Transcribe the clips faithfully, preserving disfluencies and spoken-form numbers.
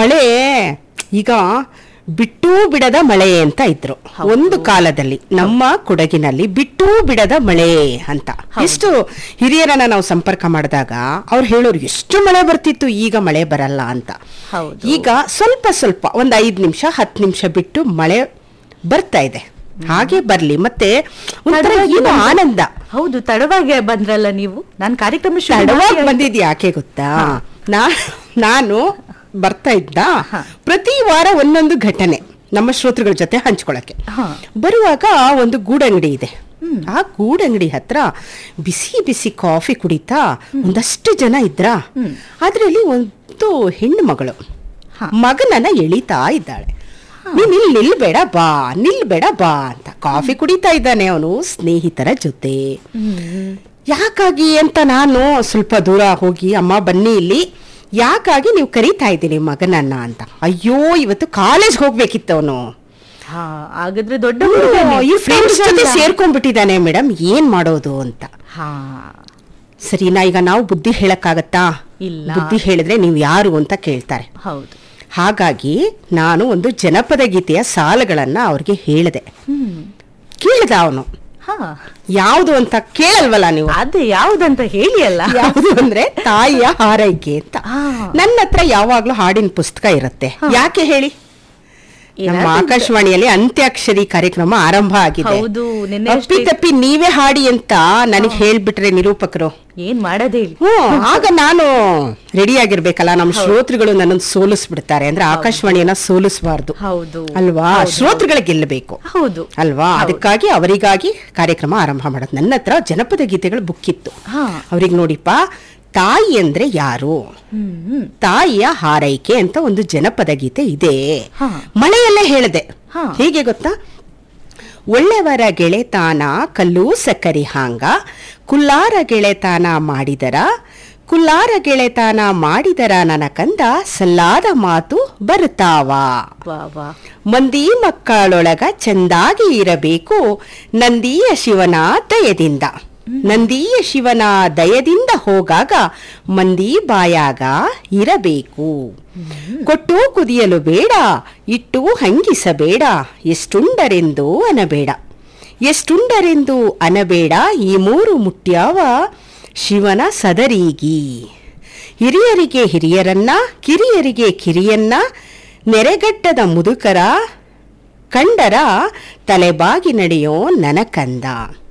ಮಳೆ ಈಗ ಬಿಟ್ಟೂ ಬಿಡದ ಮಳೆ ಅಂತ ಇದ್ರು ಒಂದು ಕಾಲದಲ್ಲಿ. ನಮ್ಮ ಕೊಡಗಿನಲ್ಲಿ ಬಿಟ್ಟೂ ಬಿಡದ ಮಳೆ ಅಂತ ಎಷ್ಟು ಹಿರಿಯರನ್ನ ನಾವು ಸಂಪರ್ಕ ಮಾಡಿದಾಗ ಅವ್ರು ಹೇಳೋರು ಎಷ್ಟು ಮಳೆ ಬರ್ತಿತ್ತು, ಈಗ ಮಳೆ ಬರಲ್ಲ ಅಂತ. ಈಗ ಸ್ವಲ್ಪ ಸ್ವಲ್ಪ ಒಂದ್ ಐದ್ ನಿಮಿಷ ಹತ್ತು ನಿಮಿಷ ಬಿಟ್ಟು ಮಳೆ ಬರ್ತಾ ಇದೆ. ಹಾಗೆ ಬರ್ಲಿ, ಮತ್ತೆ ಒಂಥರ ಏನು ಆನಂದ. ಹೌದು, ತಡವಾಗಿ ಬಂದ್ರಲ್ಲ ನೀವು. ನಾನು ಕಾರ್ಯಕ್ರಮ ತಡವಾಗಿ ಬಂದಿದ್ ಯಾಕೆ ಗೊತ್ತಾ, ನಾ ನಾನು ಬರ್ತಾ ಇದ್ದ ಪ್ರತಿ ವಾರ ಒಂದೊಂದು ಘಟನೆ ನಮ್ಮ ಶ್ರೋತೃಗಳ ಜೊತೆ ಹಂಚ್ಕೊಳಕ್ಕೆ. ಬರುವಾಗ ಒಂದು ಗೂಡಂಗಡಿ ಇದೆ, ಆ ಗೂಡಂಗಡಿ ಹತ್ರ ಬಿಸಿ ಬಿಸಿ ಕಾಫಿ ಕುಡಿತಾ ಒಂದಷ್ಟು ಜನ ಇದ್ರ. ಅದ್ರಲ್ಲಿ ಒಂದು ಹೆಣ್ಣು ಮಗಳು ಮಗನನ್ನ ಎಳಿತಾ ಇದ್ದಾಳೆ. ನೀನ್ ಇಲ್ಲಿ ನಿಲ್ಬೇಡ ಬಾ, ನಿಲ್ಬೇಡ ಬಾ ಅಂತ. ಕಾಫಿ ಕುಡಿತಾ ಇದ್ದಾನೆ ಅವನು ಸ್ನೇಹಿತರ ಜೊತೆ. ಯಾಕಾಗಿ ಅಂತ ನಾನು ಸ್ವಲ್ಪ ದೂರ ಹೋಗಿ, ಅಮ್ಮ ಬನ್ನಿ ಇಲ್ಲಿ, ಯಾಕಾಗಿ ನೀವು ಕರೀತಾ ಇದ್ದೀನಿ ಮಗನನ್ನ ಅಂತ. ಅಯ್ಯೋ ಇವತ್ತು ಕಾಲೇಜ್ ಹೋಗ್ಬೇಕಿತ್ತು ಅವನು, ಹಾಗಾದ್ರೆ ದೊಡ್ಡ ಈ ಫ್ರೆಂಡ್ಸ್ ಜೊತೆ ಸೇರ್ಕೊಂಡ್ಬಿಟ್ಟಿದ್ದಾನೆ ಮೇಡಮ್, ಏನ್ ಮಾಡೋದು ಅಂತ. ಸರಿನಾ, ಈಗ ನಾವು ಬುದ್ಧಿ ಹೇಳಕ್ಕಾಗತ್ತಾ? ಇಲ್ಲ, ಬುದ್ಧಿ ಹೇಳಿದ್ರೆ ನೀವು ಯಾರು ಅಂತ ಕೇಳ್ತಾರೆ. ಹೌದು. ಹಾಗಾಗಿ ನಾನು ಒಂದು ಜನಪದ ಗೀತೆಯ ಸಾಲುಗಳನ್ನ ಅವ್ರಿಗೆ ಹೇಳಿದೆ. ಕೇಳ್ದ ಅವನು. ಯಾವುದು ಅಂತ ಕೇಳಲ್ವಲ್ಲ ನೀವು, ಅದೇ ಯಾವ್ದಂತ ಹೇಳಿ ಅಲ್ಲ. ಯಾವುದು ಅಂದ್ರೆ ತಾಯಿಯ ಹಾರೈಕೆ ಅಂತ. ನನ್ನ ಹತ್ರ ಯಾವಾಗ್ಲೂ ಹಾಡಿನ ಪುಸ್ತಕ ಇರುತ್ತೆ. ಯಾಕೆ ಹೇಳಿ, ನಮ್ಮ ಆಕಾಶವಾಣಿಯಲ್ಲಿ ಅಂತ್ಯಾಕ್ಷರಿ ಕಾರ್ಯಕ್ರಮ ಆರಂಭ ಆಗಿದೆ. ಅಪ್ಪಿ ತಪ್ಪಿ ನೀವೇ ಹಾಡಿ ಅಂತ ನನಗೆ ಹೇಳ್ಬಿಟ್ರೆ ನಿರೂಪಕರು ಏನ್ ಮಾಡೋದು ಹೇಳಿ. ಹ್ಮ್ ಆಗ ನಾನು ರೆಡಿ ಆಗಿರ್ಬೇಕಲ್ಲ. ನಮ್ಮ ಶ್ರೋತೃಗಳು ನನ್ನನ್ನು ಸೋಲಿಸ್ಬಿಡ್ತಾರೆ, ಅಂದ್ರೆ ಆಕಾಶವಾಣಿಯನ್ನ ಸೋಲಿಸಬಾರ್ದು ಅಲ್ವಾ, ಶ್ರೋತೃಗಳಿಗೆ ಗೆಲ್ಲಬೇಕು. ಹೌದು ಅಲ್ವಾ, ಅದಕ್ಕಾಗಿ ಅವರಿಗಾಗಿ ಕಾರ್ಯಕ್ರಮ ಆರಂಭ ಮಾಡೋದು. ನನ್ನ ಹತ್ರ ಜನಪದ ಗೀತೆಗಳು ಬುಕ್ ಇತ್ತು. ಅವ್ರಿಗೆ ನೋಡಿಪ್ಪ, ತಾಯಿ ಅಂದ್ರೆ ಯಾರು, ತಾಯಿಯ ಹಾರೈಕೆ ಅಂತ ಒಂದು ಜನಪದ ಗೀತೆ ಇದೆ. ಮಳೆಯಲ್ಲೇ ಹೇಳಿದೆ. ಹೇಗೆ ಗೊತ್ತಾ, ಒಳ್ಳೆವರ ಗೆಳೆತಾನ ಕಲ್ಲು ಸಕ್ಕರಿ ಹಾಂಗ, ಕುಲ್ಲಾರ ಗೆಳೆತಾನ ಮಾಡಿದರ ಕುಲ್ಲಾರ ಗೆಳೆತಾನ ಮಾಡಿದರ ನನ್ನ ಕಂದ, ಸಲ್ಲಾದ ಮಾತು ಬರುತ್ತಾವ. ಮಂದಿ ಮಕ್ಕಳೊಳಗ ಚಂದಾಗಿ ಇರಬೇಕು, ನಂದಿಯ ಶಿವನ ದಯದಿಂದ. ನಂದಿಯ ಶಿವನ ದಯದಿಂದ ಹೋಗಾಗ ಮಂದಿ ಬಾಯಾಗ ಇರಬೇಕು. ಕೊಟ್ಟು ಕುದಿಯಲು ಬೇಡ, ಇಟ್ಟು ಹಂಗಿಸಬೇಡ, ಎಷ್ಟುಂಡರೆಂದು ಅನಬೇಡ. ಎಷ್ಟುಂಡರೆಂದು ಅನಬೇಡ, ಈ ಮೂರು ಮುಟ್ಟ್ಯಾವ ಶಿವನ ಸದರೀಗಿ. ಹಿರಿಯರಿಗೆ ಹಿರಿಯರನ್ನ, ಕಿರಿಯರಿಗೆ ಕಿರಿಯನ್ನ, ನೆರೆಗಟ್ಟದ ಮುದುಕರ ಕಂಡರ ತಲೆಬಾಗಿ ನಡೆಯೋ ನನಕಂದ.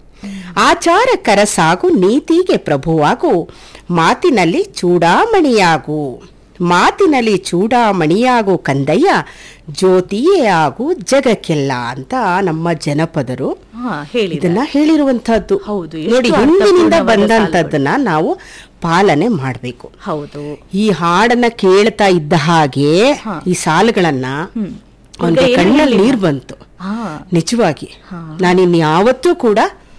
ಆಚಾರಕರ ಸಾಗು, ನೀತಿಗೆ ಪ್ರಭುವಾಗು, ಮಾತಿನಲ್ಲಿ ಚೂಡಾಮಣಿಯಾಗು. ಮಾತಿನಲ್ಲಿ ಚೂಡಾಮಣಿಯಾಗು ಕಂದಯ್ಯ, ಜ್ಯೋತಿಯೇ ಆಗು ಜಗಕ್ಕೆಲ್ಲ ಅಂತ ನಮ್ಮ ಜನಪದರು ಇದನ್ನ ಹೇಳಿರುವಂತಹದ್ದು. ನೋಡಿ, ಹಿಂದಿನಿಂದ ಬಂದಂತದ್ದನ್ನ ನಾವು ಪಾಲನೆ ಮಾಡಬೇಕು. ಹೌದು. ಈ ಹಾಡನ್ನ ಕೇಳ್ತಾ ಇದ್ದ ಹಾಗೆ ಈ ಸಾಲುಗಳನ್ನ ಒಂದು ಕಣ್ಣಲ್ಲಿ ನೀರು ಬಂತು. ನಿಜವಾಗಿ ನಾನಿನ್ ಯಾವತ್ತೂ ಕೂಡ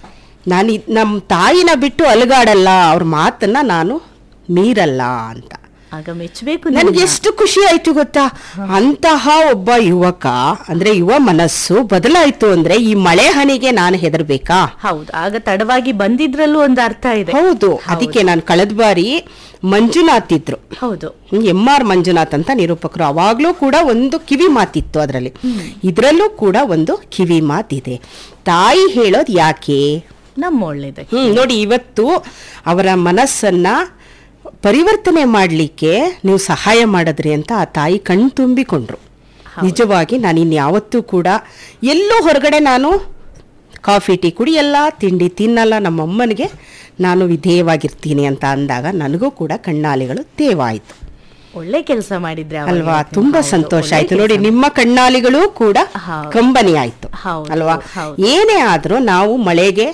ನಾನು ನಮ್ಮ ತಾಯಿನ ಬಿಟ್ಟು ಅಲುಗಾಡಲ್ಲ, ಅವ್ರ ಮಾತನ್ನ ನಾನು ಮೀರಲ್ಲ ಅಂತ. ಆಗ ಮೆಚ್ಚಬೇಕು. ನನಗೆ ಎಷ್ಟು ಖುಷಿ ಆಯ್ತು ಗೊತ್ತಾ, ಅಂತಹ ಒಬ್ಬ ಯುವಕ ಅಂದ್ರೆ ಯುವ ಮನಸ್ಸು ಬದಲಾಯ್ತು ಅಂದ್ರೆ ಈ ಮಳೆ ಹನಿಗೆ ನಾನು ಹೆದರ್ಬೇಕಾ? ಹೌದು, ಆಗ ತಡವಾಗಿ ಬಂದಿದ್ರಲ್ಲೂ ಒಂದು ಅರ್ಥ ಇದೆ. ಹೌದು, ಅದಕ್ಕೆ ನಾನು ಕಳೆದ ಬಾರಿ ಮಂಜುನಾಥ್ ಇದ್ರು. ಹೌದು, ಎಂ ಆರ್ ಮಂಜುನಾಥ್ ಅಂತ ನಿರೂಪಕರು. ಅವಾಗ್ಲೂ ಕೂಡ ಒಂದು ಕಿವಿ ಮಾತಿತ್ತು ಅದರಲ್ಲಿ. ಇದ್ರಲ್ಲೂ ಕೂಡ ಒಂದು ಕಿವಿ ಮಾತಿದೆ. ತಾಯಿ ಹೇಳೋದು ಯಾಕೆ ನಮ್ಮ ಒಳ್ಳೇದು. ಹ್ಮ್ ನೋಡಿ, ಇವತ್ತು ಅವರ ಮನಸ್ಸನ್ನ ಪರಿವರ್ತನೆ ಮಾಡ್ಲಿಕ್ಕೆ ನೀವು ಸಹಾಯ ಮಾಡಿದ್ರಿ ಅಂತ ಆ ತಾಯಿ ಕಣ್ ತುಂಬಿಕೊಂಡ್ರು. ನಿಜವಾಗಿ ನಾನು ಇನ್ಯಾವತ್ತೂ ಕೂಡ ಎಲ್ಲೂ ಹೊರಗಡೆ ನಾನು ಕಾಫಿ ಟೀ ಕುಡಿಯಲ್ಲ, ತಿಂಡಿ ತಿನ್ನಲ್ಲ, ನಮ್ಮಮ್ಮನಿಗೆ ನಾನು ವಿಧೇಯವಾಗಿರ್ತೀನಿ ಅಂತ ಅಂದಾಗ ನನಗೂ ಕೂಡ ಕಣ್ಣಾಲಿಗಳು ತೇವಾಯಿತು. ಒಳ್ಳೆ ಕೆಲಸ ಮಾಡಿದ್ರೆ ಅಲ್ವಾ, ತುಂಬಾ ಸಂತೋಷ ಆಯ್ತು. ನೋಡಿ, ನಿಮ್ಮ ಕಣ್ಣಾಲಿಗಳು ಕೂಡ ಕಂಬನಿ ಆಯ್ತು ಅಲ್ವಾ. ಏನೇ ಆದ್ರೂ ನಾವು ಮಳೆಗೆ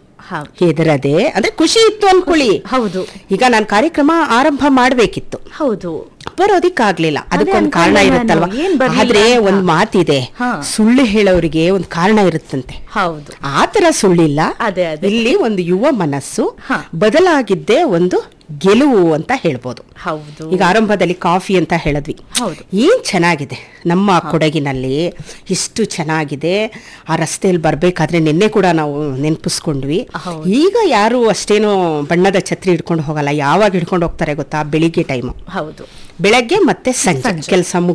ಹೆದರದೆ, ಅಂದ್ರೆ ಖುಷಿ ಇತ್ತು ಅನ್ಕೊಳ್ಳಿ. ಹೌದು, ಈಗ ನಾನು ಕಾರ್ಯಕ್ರಮ ಆರಂಭ ಮಾಡ್ಬೇಕಿತ್ತು, ಹೌದು, ಬರೋದಿಕ್ಕಾಗ್ಲಿಲ್ಲ. ಅದಕ್ಕೊಂದು ಕಾರಣ ಇರುತ್ತಲ್ವಾ. ಆದ್ರೆ ಒಂದ್ ಮಾತಿದೆ, ಸುಳ್ಳು ಹೇಳೋರಿಗೆ ಒಂದು ಕಾರಣ ಇರುತ್ತಂತೆ. ಹೌದು, ಆತರ ಸುಳ್ಳಿಲ್ಲ. ಅದೇ ಇಲ್ಲಿ ಒಂದು ಯುವ ಮನಸ್ಸು ಬದಲಾಗಿದ್ದೇ ಒಂದು ಗೆಲುವು ಅಂತ ಹೇಳ್ಬೋದು. ಹೌದು, ಈಗ ಆರಂಭದಲ್ಲಿ ಕಾಫಿ ಅಂತ ಹೇಳಿದ್ವಿ. ಏನ್ ಚೆನ್ನಾಗಿದೆ ನಮ್ಮ ಕೊಡಗಿನಲ್ಲಿ, ಎಷ್ಟು ಚೆನ್ನಾಗಿದೆ. ಆ ರಸ್ತೆಯಲ್ಲಿ ಬರ್ಬೇಕಾದ್ರೆ ನಿನ್ನೆ ಕೂಡ ನಾವು ನೆನಪಿಸ್ಕೊಂಡ್ವಿ. ಈಗ ಯಾರು ಅಷ್ಟೇನು ಬಣ್ಣದ ಛತ್ರಿ ಹಿಡ್ಕೊಂಡು ಹೋಗಲ್ಲ. ಯಾವಾಗ ಹಿಡ್ಕೊಂಡು ಹೋಗ್ತಾರೆ ಗೊತ್ತಾ? ಬೆಳಿಗ್ಗೆ ಟೈಮ್, ಹೌದು, ಬೆಳಗ್ಗೆ ಮತ್ತೆ ಸಂಜೆ ಕೆಲಸ